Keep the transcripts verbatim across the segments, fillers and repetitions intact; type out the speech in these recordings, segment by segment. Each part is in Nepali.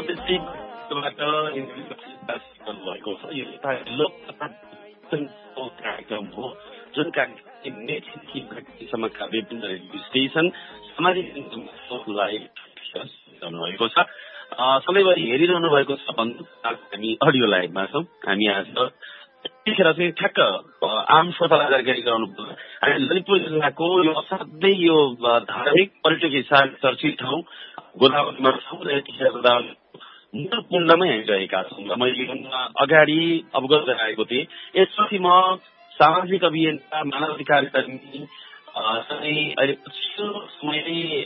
त्यसैबाट भएको छ। यो लोकतान्त्रिक कार्यक्रम हो जुन कार्यक्रमसम्मका विभिन्न रेडियो स्टेसन सामाजिक गर्नुभएको छ। सधैँभरि हेरिरहनु भएको छ भन्नु हामी अडियो लाइभमा छौँ। हामी आज यतिखेर चाहिँ ठ्याक्क आम श्रोतालाई जानकारी गराउनु पर्छ। हामी ललितपुर जिल्लाको यो असाध्यै यो धार्मिक पर्यटकीय हिसाब चर्चित ठाउँ गोदावरीमा छौँ र यतिखेर गोदावरी मूल कुण्डमै हामी रहेका छौँ र मैले अगाडि अवगत गराएको थिएँ। यसपछि म सामाजिक अभियन्ता मानव अधिकार कर्मी अहिले पछिल्लो समय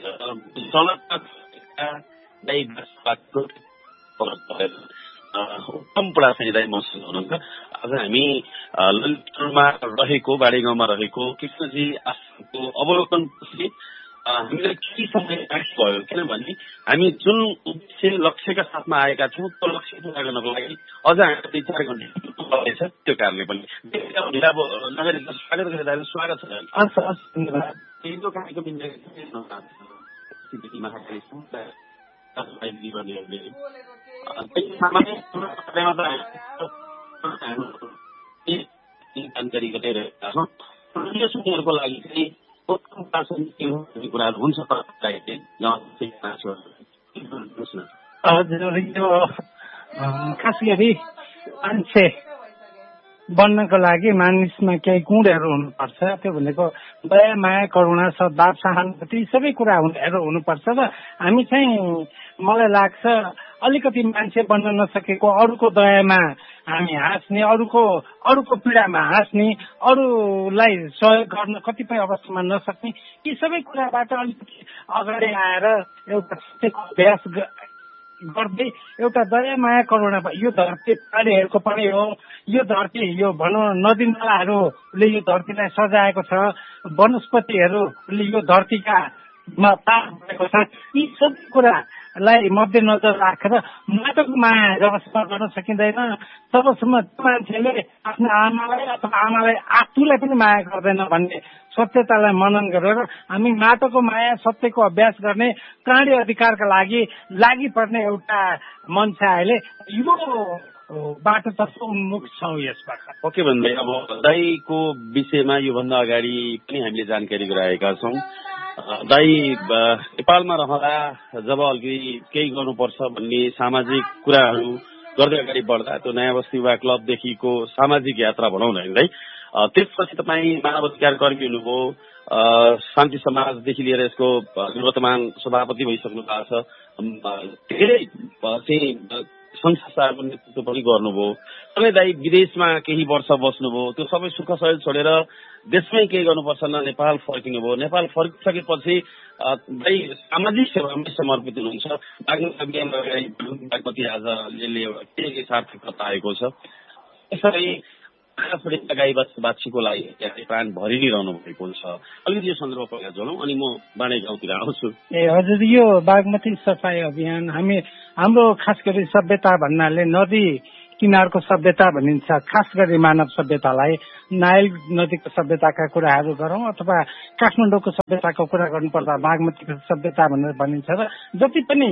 उत्तम पुडासाई दाई मसँग हुनुहुन्छ। आज हामी ललितपुरमा रहेको बाडी गाउँमा रहेको कृष्णजी आश्रमको अवलोकनपछि हामीलाई केही समय बाँकी भयो, किनभने हामी जुन उद्देश्य लक्ष्यका साथमा आएका थियौँ त्यो लक्ष्य पुरा गर्नको लागि अझ हामी दुई चार घन्टा पर्नेछ। त्यो कारणले पनि नगरी स्वागत गरेर स्वागत छ। जानकारी गरिरहेका छौँ। सुनेहरूको लागि चाहिँ कुराहरू हुन्छ। हजुर, यो खास गरी मान्छे बन्नको लागि मानिसमा केही गुणहरू हुनुपर्छ। त्यो भनेको दया, माया, करुणा, सद्भाव, सहानुभूति सबै कुराहरू हुनुपर्छ। र हामी चाहिँ मलाई लाग्छ अलिकति मान्छे बन्न नसकेको, अरूको दयामा हामी हाँस्ने, अरूको अरूको पीडामा हाँस्ने, अरूलाई सहयोग गर्न कतिपय अवस्थामा नसक्ने, यी सबै कुराबाट अलिकति अगाडि आएर एउटा सत्यको अभ्यास गर्दै एउटा दया, माया, करुणा, यो धरती प्राणीहरूको पनि हो। यो धरती यो भनौँ नदी नालाहरूले यो धरतीलाई सजाएको छ, वनस्पतिहरूले यो धरतीका पार भएको छ। यी सबै कुरालाई मध्यनजर राखेर माटोको माया जबसम्म गर्न सकिँदैन तबसम्म मान्छेले आफ्नो आमालाई अथवा आमालाई आफूलाई पनि माया गर्दैन भन्ने सत्यतालाई मनन गरेर हामी माटोको माया, सत्यको अभ्यास गर्ने, प्राणी अधिकारका लागि लागि पर्ने एउटा मञ्च अहिले यो बाटोतर्फ उन्मुख छौँ। यसबाट ओके भन्दै अब दाईको विषयमा योभन्दा अगाडि पनि हामीले जानकारी गराएका छौँ। दाई नेपालमा रहँदा जब अलिकति केही गर्नुपर्छ भन्ने सामाजिक कुराहरू गर्दै अगाडि बढ्दा त्यो नयाँ बस्ती युवा क्लबदेखिको सामाजिक यात्रा भनौँ न दाई, त्यसपछि तपाईँ मानव अधिकार कर्मी हुनुभयो, शान्ति समाजदेखि लिएर यसको निवर्तमान सभापति भइसक्नु भएको छ, धेरै चाहिँ संस्थाहरूको नेतृत्व पनि गर्नुभयो। तपाईँ दाई विदेशमा केही वर्ष बस्नुभयो, त्यो सबै सुख सहयोग छोडेर देशमै केही गर्नुपर्छ न नेपाल फर्किनुभयो। नेपाल फर्किसकेपछि दाई सामाजिक सेवामै समर्पित हुनुहुन्छ। बागमती अभियान अगाडि बागमती आज केही सार्थकता पाएको छ। यसरी गाई बाछीको लागि प्राण भरि नै रहनु भएको छ। अलिकति यो सन्दर्भ पहिला जोडौँ अनि म बाँडे गाउँतिर आउँछु। ए हजुर, यो बागमती सफाई अभियान हामी हाम्रो खास गरी सभ्यता भन्नाले नदी किनारको सभ्यता भनिन्छ। खास गरी मानव सभ्यतालाई नाइल नदीको सभ्यताका कुराहरू गरौँ अथवा काठमाडौँको सभ्यताको कुरा गर्नुपर्दा बागमतीको सभ्यता भनेर भनिन्छ। र जति पनि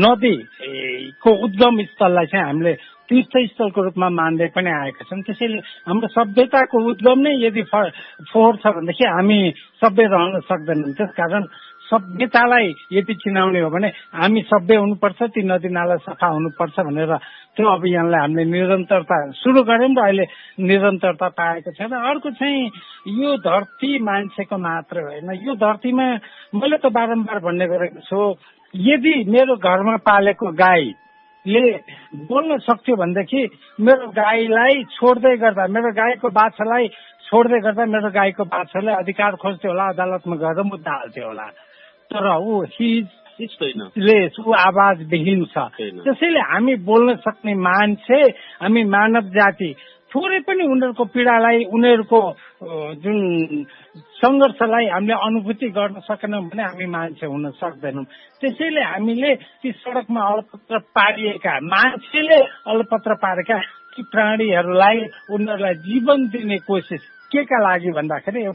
नदीको उद्गम स्थललाई चाहिँ हामीले तीर्थस्थलको रूपमा मान्दै पनि आएका छन्। त्यसैले हाम्रो सभ्यताको उद्गम नै यदि फोहोर छ भनेदेखि हामी सभ्य रहन सक्दैनौँ। त्यसकारण सभ्यतालाई यदि चिनाउने हो भने हामी सभ्य हुनुपर्छ, ती नदी नाला सफा हुनुपर्छ भनेर त्यो अभियानलाई हामीले निरन्तरता सुरु गऱ्यौँ र अहिले निरन्तरता पाएको छ। र अर्को चाहिँ यो धरती मान्छेको मात्र होइन, यो धरतीमा मैले त बारम्बार भन्ने गरेको छु, यदि मेरो घरमा पालेको गाईले बोल्न सक्थ्यो भनेदेखि मेरो गाईलाई छोड्दै गर्दा, मेरो गाईको बाछालाई छोड्दै गर्दा मेरो गाईको बाछाले अधिकार खोज्थ्यो होला, अदालतमा गएर मुद्दा हाल्थ्यो होला। तर ऊ हिजलेस, ऊ आवाज विहीन छ। त्यसैले हामी बोल्न सक्ने मान्छे, हामी मानव जाति थोरै पनि उनीहरूको पीडालाई, उनीहरूको जुन सङ्घर्षलाई हामीले अनुभूति गर्न सकेनौँ भने हामी मान्छे हुन सक्दैनौँ। त्यसैले हामीले ती सडकमा अलपत्र पारिएका, मान्छेले अलपत्र पारेका ती प्राणीहरूलाई उनीहरूलाई जीवन दिने कोसिस के का लागि भन्दाखेरि एउटा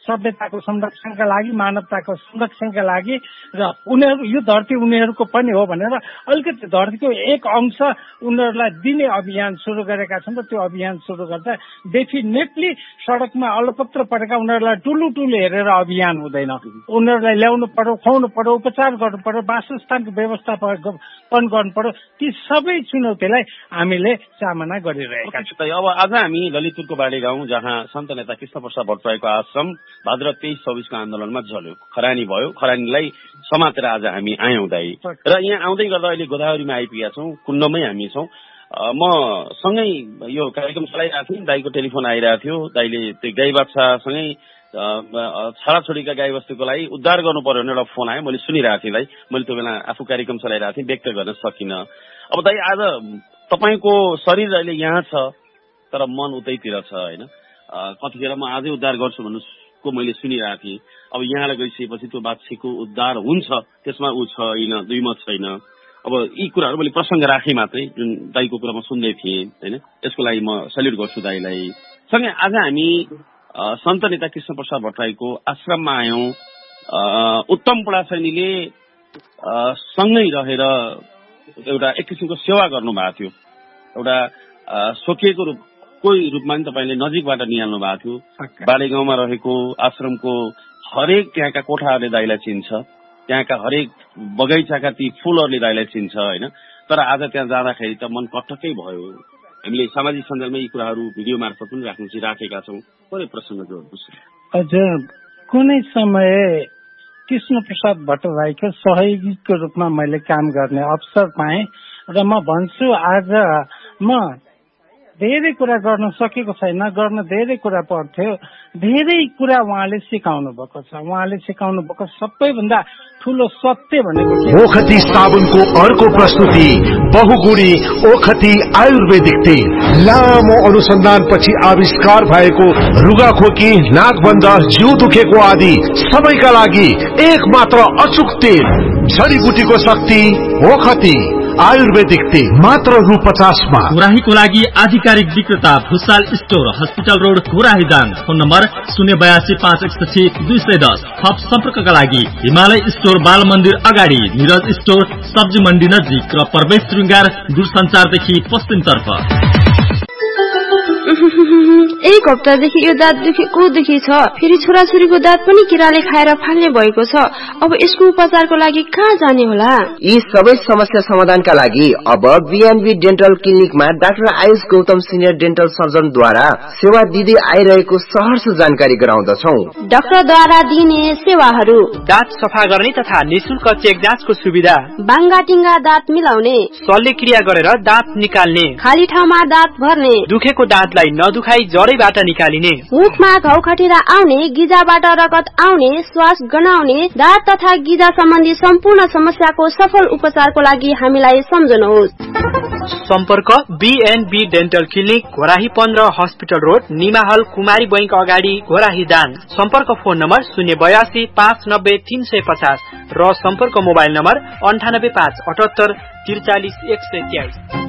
सभ्यताको संरक्षणका लागि, मानवताको संरक्षणका लागि र उनीहरू यो धरती उनीहरूको पनि हो भनेर अलिकति धरतीको एक अंश उनीहरूलाई दिने अभियान सुरु गरेका छन् र त्यो अभियान सुरु गर्दा डेफिनेटली सडकमा अलपत्र परेका उनीहरूलाई टुलु टुलु हेरेर अभियान हुँदैन। उनीहरूलाई ल्याउनु पर्यो, खुवाउनु पर्यो, उपचार गर्नु पर्यो, वासस्थानको व्यवस्थापन गर्नु पर्यो। ती सबै चुनौतीलाई हामीले सामना गरिरहेका छौँ। अब आज हामी ललितपुरको बाडी गाउँ जहाँ सन्त नेता कृष्ण प्रसाद भट्टराईको आश्रम भाद्र तेइस चौबिसको आन्दोलनमा जल्यो, खरानी भयो। खरानीलाई समातेर आज हामी आयौँ दाई, र यहाँ आउँदै गर्दा अहिले गोदावरीमा आइपुगेका छौँ, कुण्डमै हामी छौँ। म सँगै यो कार्यक्रम चलाइरहेको थिएँ, दाईको टेलिफोन आइरहेको थियो। दाईले त्यो गाई बाछासँगै छोराछोरीका गाईबस्तुको लागि उद्धार गर्नु पर्यो भने एउटा फोन आयो, मैले सुनिरहेको थिएँ दाई। मैले त्यो बेला आफू कार्यक्रम चलाइरहेको थिएँ, व्यक्त गर्न सकिनँ। अब दाई आज तपाईँको शरीर अहिले यहाँ छ तर मन उतैतिर छ होइन। कतिखेर म आजै उद्धार गर्छु भन्नुको मैले सुनिरहेको थिएँ। अब यहाँलाई गइसकेपछि त्यो बाछीको उद्धार हुन्छ, त्यसमा ऊ छैन, दुई मत छैन। अब यी कुराहरू मैले प्रसङ्ग राखेँ मात्रै, जुन दाईको कुरा म सुन्दै थिएँ होइन। यसको लागि म सल्युट गर्छु दाईलाई। सँगै आज हामी सन्त नेता कृष्ण प्रसाद भट्टराईको आश्रममा आयौँ। उत्तम पुडासैनीले सँगै रहेर एउटा एक किसिमको सेवा गर्नुभएको थियो, एउटा सोकिएको रूप कोही रूपमा पनि तपाईँले नजिकबाट निहाल्नु भएको थियो। बाले गाउँमा रहेको आश्रमको हरेक त्यहाँका कोठाहरूले दाईलाई चिन्छ, त्यहाँका हरेक बगैँचाका ती फुलहरूले दाईलाई चिन्छ होइन। तर आज त्यहाँ जाँदाखेरि त मन कटक्कै भयो। हामीले सामाजिक सञ्जालमा यी कुराहरू भिडियो मार्फत पनि राख्नु चाहिँ राखेका छौँ। कुनै प्रसङ्ग जोड्नुहोस्। हजुर, कुनै समय कृष्ण प्रसाद भट्टराईको सहयोगीको रूपमा मैले काम गर्ने अवसर पाएँ र म भन्छु आज म धेरै कुरा गर्न सकेको छैन, गर्न धेरै कुरा पर्थ्यो। धेरै कुरा उहाँले सिकाउनु भएको छ। उहाँले सिकाउनु भएको सबैभन्दा ठुलो सत्य भनेको ओखती साबुनको अर्को प्रस्तुति बहुगुणी ओखती आयुर्वेदिक तेल। लामो अनुसन्धानपछि आविष्कार भएको रुगाखोकी, नाकबन्द, जिउ दुखेको आदि सबैका लागि एक मात्र अचुक तेल। जडीबुटीको शक्ति ओखती आयुर्वेदिक तेल मात्र रु पचासमा। घोराहीको लागि आधिकारिक विक्रेता Bhusal store, hospital road, Ghorahi Dang. Phone number शून्य बयासी पाँच एकसठी दुई सय दस। थप सम्पर्कका लागि हिमालय स्टोर, बाल मन्दिर अगाडि, निरज स्टोर, सब्जी मण्डी नजिक र प्रवेश श्रृंगार दूरसञ्चारदेखि पश्चिमतर्फ। एक हप्तादेखि यो दाँत दुखेको दुखी छ। फेरि छोराछोरीको दाँत पनि किराले खाएर फाल्ने भएको छ। अब यसको उपचारको लागि कहाँ जाने होला? यी सबै समस्या समाधानका लागि अब BNB dental क्लिनिकमा doctor Ayush Gautam senior dental सर्जनद्वारा सेवा दिँदै आइरहेको सहर्ष जानकारी गराउँदछौ। डाक्टरद्वारा दिने सेवाहरू: दाँत सफा गर्ने तथा निशुल्क चेक जाँचको सुविधा, बाङ्गाटिङ्गा दाँत मिलाउने, शल्यक्रिया गरेर दाँत निकाल्ने, खाली ठाउँमा दाँत भर्ने, दुखेको दाँतलाई नदुखाई जडैबाट निकालिने, मुखमा घाउ खटेरा आउने, गिजाबाट रगत आउने, श्वास गनाउने, दाँत तथा गिजा सम्बन्धी सम्पूर्ण समस्याको सफल उपचारको लागि हामीलाई सम्झनुहोस्। सम्पर्क बीएनबी डेन्टल क्लिनिक, घोराही पन्ध्र, हस्पिटल रोड, निमा हल, कुमारी बैंक अगाडि, घोराही दाङ। सम्पर्क फोन नम्बर शून्य बयासी पाँच नब्बे तीन सय पचास र सम्पर्क मोबाइल नम्बर अन्ठानब्बे पाँच अठहत्तर त्रिचालिस एक सय तेइस।